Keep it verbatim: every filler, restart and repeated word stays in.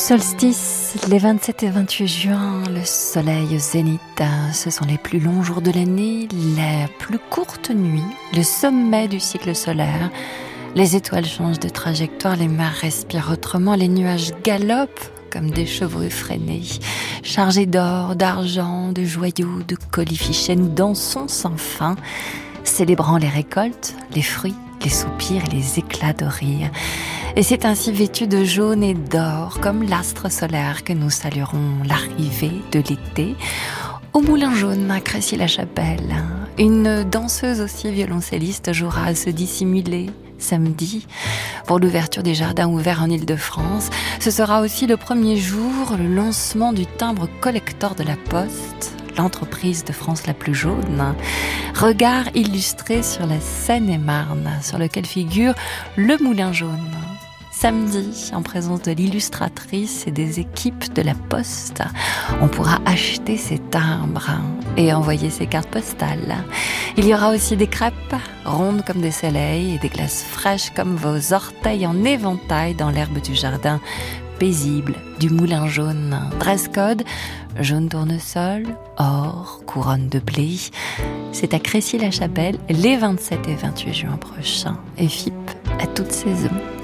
Solstice, les vingt-sept et vingt-huit juin, le soleil au zénith, ce sont les plus longs jours de l'année, les plus courtes nuits, le sommet du cycle solaire. Les étoiles changent de trajectoire, les mers respirent autrement, les nuages galopent comme des chevaux effrénés, chargés d'or, d'argent, de joyaux, de colifichets. Nous dansons sans fin, célébrant les récoltes, les fruits, les soupirs et les éclats de rire. Et c'est ainsi vêtu de jaune et d'or, comme l'astre solaire, que nous saluerons l'arrivée de l'été. Au Moulin Jaune, à Crécy-la-Chapelle, une danseuse aussi violoncelliste jouera à se dissimuler samedi pour l'ouverture des jardins ouverts en Île-de-France. Ce sera aussi le premier jour, le lancement du timbre collector de la Poste, l'entreprise de France la plus jaune. Regard illustré sur la Seine-et-Marne, sur lequel figure le Moulin Jaune. Samedi, en présence de l'illustratrice et des équipes de la Poste, on pourra acheter ses timbres et envoyer ses cartes postales. Il y aura aussi des crêpes rondes comme des soleils et des glaces fraîches comme vos orteils en éventail dans l'herbe du jardin paisible du Moulin Jaune. Dress code, jaune tournesol, or, couronne de blé. C'est à Crécy-la-Chapelle les vingt-sept et vingt-huit juin prochains. Et F I P à toute saison.